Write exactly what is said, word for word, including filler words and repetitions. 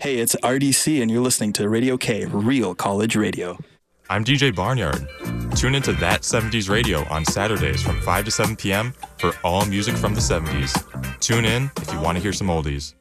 Hey, it's R D C, and you're listening to Radio K, Real College Radio. I'm D J Barnyard. Tune into That seventies Radio on Saturdays from five to seven p.m. for all music from the seventies. Tune in if you want to hear some oldies.